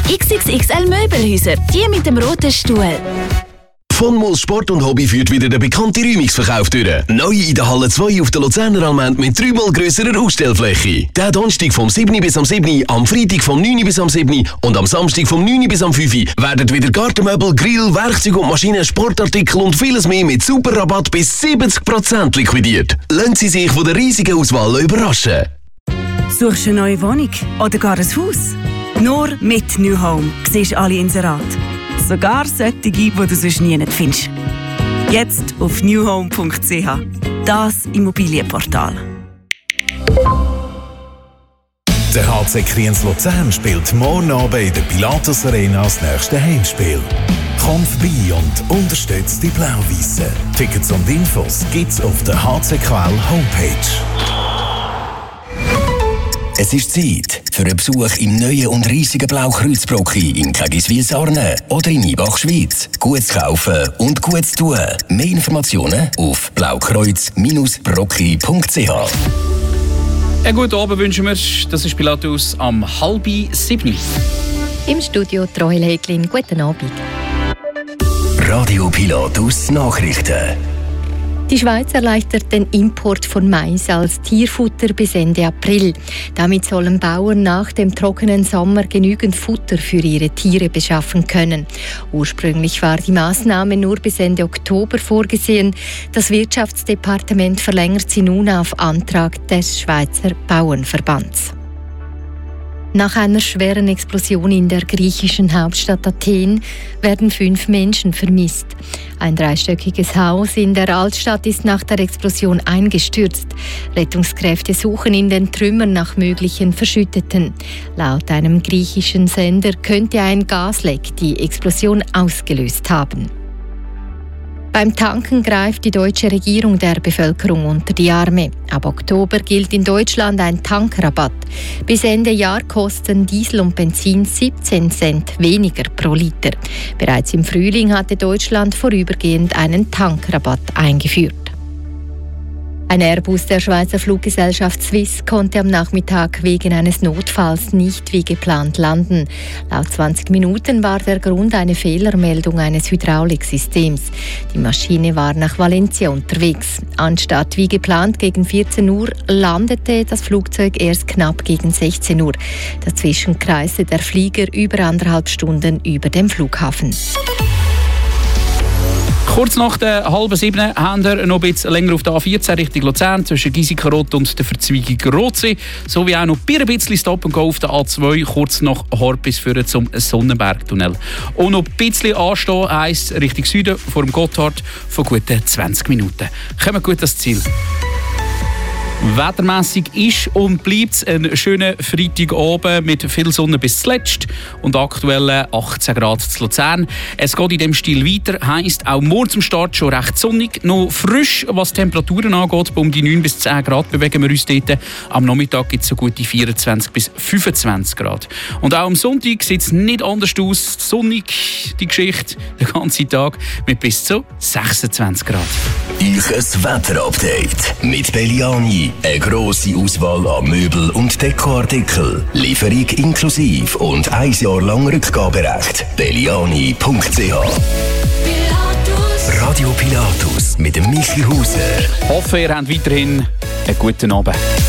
XXXL Möbelhäuser, die mit dem roten Stuhl. Von Moos Sport und Hobby führt wieder der bekannte Räumungsverkauf durch. Neu in der Halle 2 auf der Luzerner Allmend mit 3-mal grösserer Ausstellfläche. Der Donnerstag vom 7. bis am 7., am Freitag vom 9. bis am 7. und am Samstag vom 9. bis am 5. werden wieder Gartenmöbel, Grill, Werkzeuge und Maschinen, Sportartikel und vieles mehr mit super Rabatt bis 70% liquidiert. Lassen Sie sich von der riesigen Auswahl überraschen. Suchst du eine neue Wohnung oder gar ein Haus? Nur mit New Home siehst du alle Inserate. Sogar solche, die du sonst nie findest. Jetzt auf newhome.ch. Das Immobilienportal. Der HC Kriens Luzern spielt morgen Abend in der Pilatus Arena das nächste Heimspiel. Komm vorbei und unterstützt die Blau-Weissen. Tickets und Infos gibt's auf der HCQL Homepage. Es ist Zeit für einen Besuch im neuen und riesigen Blaukreuzbrocki in Kagiswil-Sarne oder in Ibach, Schweiz. Gut zu kaufen und gut zu tun. Mehr Informationen auf blaukreuz-brocki.ch. Einen guten Abend wünschen wir. Das ist Pilatus am 6:30. Im Studio Troel Häglin. Guten Abend. Radio Pilatus Nachrichten. Die Schweiz erleichtert den Import von Mais als Tierfutter bis Ende April. Damit sollen Bauern nach dem trockenen Sommer genügend Futter für ihre Tiere beschaffen können. Ursprünglich war die Maßnahme nur bis Ende Oktober vorgesehen. Das Wirtschaftsdepartement verlängert sie nun auf Antrag des Schweizer Bauernverbands. Nach einer schweren Explosion in der griechischen Hauptstadt Athen werden 5 Menschen vermisst. Ein 3-stöckiges Haus in der Altstadt ist nach der Explosion eingestürzt. Rettungskräfte suchen in den Trümmern nach möglichen Verschütteten. Laut einem griechischen Sender könnte ein Gasleck die Explosion ausgelöst haben. Beim Tanken greift die deutsche Regierung der Bevölkerung unter die Arme. Ab Oktober gilt in Deutschland ein Tankrabatt. Bis Ende Jahr kosten Diesel und Benzin 17 Cent weniger pro Liter. Bereits im Frühling hatte Deutschland vorübergehend einen Tankrabatt eingeführt. Ein Airbus der Schweizer Fluggesellschaft Swiss konnte am Nachmittag wegen eines Notfalls nicht wie geplant landen. Laut 20 Minuten war der Grund eine Fehlermeldung eines Hydrauliksystems. Die Maschine war nach Valencia unterwegs. Anstatt wie geplant gegen 14 Uhr landete das Flugzeug erst knapp gegen 16 Uhr. Dazwischen kreiste der Flieger über 1,5 Stunden über dem Flughafen. Kurz nach der 6:30 haben wir noch ein bisschen länger auf der A14 Richtung Luzern zwischen Giesikarott und der Verzweigung Rotsee, sowie auch noch ein bisschen Stop and Go auf der A2 kurz nach Horpis führen zum Sonnenbergtunnel. Und noch ein bisschen anstehen heisst Richtung Süden vor dem Gotthard von guten 20 Minuten. Kommen gut ans Ziel. Wettermässig ist und bleibt ein schöner Freitagabend mit viel Sonne bis zuletzt und aktuell 18 Grad zu Luzern. Es geht in dem Stil weiter, heisst auch morgen zum Start schon recht sonnig, noch frisch, was Temperaturen angeht. Um die 9 bis 10 Grad bewegen wir uns dort. Am Nachmittag gibt es so gute 24 bis 25 Grad. Und auch am Sonntag sieht es nicht anders aus. Sonnig die Geschichte den ganzen Tag mit bis zu 26 Grad. Ich ein Wetterupdate mit Belliani. Eine grosse Auswahl an Möbel- und Dekoartikel. Lieferung inklusive und 1 Jahr lang Rückgaberecht. Belliani.ch. Radio Pilatus mit dem Michi Hauser. Ich hoffe, ihr habt weiterhin einen guten Abend.